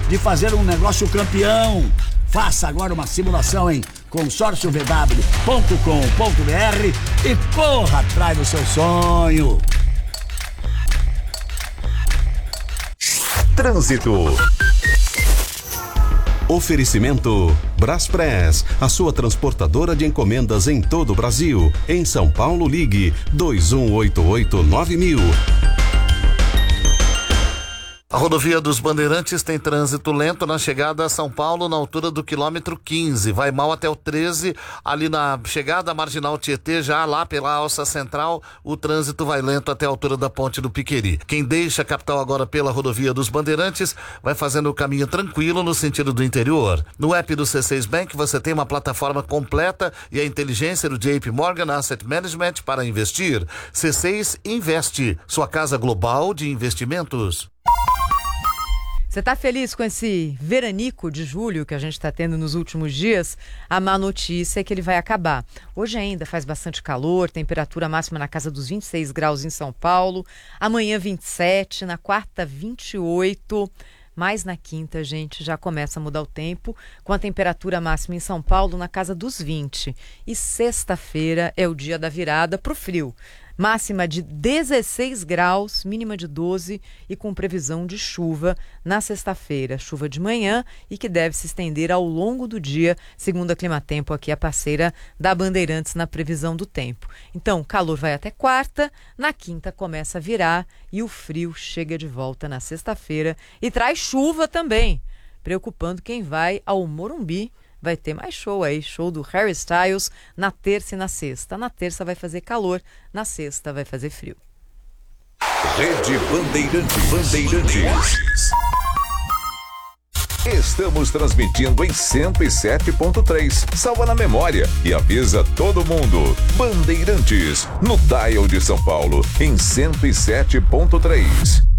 de fazer um negócio campeão. Faça agora uma simulação em consórciovw.com.br e corra atrás do seu sonho. Trânsito. Oferecimento Braspress, a sua transportadora de encomendas em todo o Brasil. Em São Paulo, ligue 2188-9000. A rodovia dos Bandeirantes tem trânsito lento na chegada a São Paulo, na altura do quilômetro 15. Vai mal até o 13, ali na chegada à Marginal Tietê, já lá pela Alça Central, o trânsito vai lento até a altura da Ponte do Piqueri. Quem deixa a capital agora pela rodovia dos Bandeirantes vai fazendo o caminho tranquilo no sentido do interior. No app do C6 Bank você tem uma plataforma completa e a inteligência do JP Morgan Asset Management para investir. C6 Investe, sua casa global de investimentos. Você está feliz com esse veranico de julho que a gente está tendo nos últimos dias? A má notícia é que ele vai acabar. Hoje ainda faz bastante calor, temperatura máxima na casa dos 26 graus em São Paulo. Amanhã 27, na quarta 28. Mas na quinta, gente, já começa a mudar o tempo, com a temperatura máxima em São Paulo na casa dos 20. E sexta-feira é o dia da virada para o frio. Máxima de 16 graus, mínima de 12 e com previsão de chuva na sexta-feira. Chuva de manhã e que deve se estender ao longo do dia, segundo a Climatempo, aqui a parceira da Bandeirantes na previsão do tempo. Então, calor vai até quarta, na quinta começa a virar e o frio chega de volta na sexta-feira e traz chuva também, preocupando quem vai ao Morumbi. Vai ter mais show aí, show do Harry Styles na terça e na sexta. Na terça vai fazer calor, na sexta vai fazer frio. Rede Bandeirantes. Estamos transmitindo em 107.3. Salva na memória e avisa todo mundo. Bandeirantes, no dial de São Paulo, em 107.3.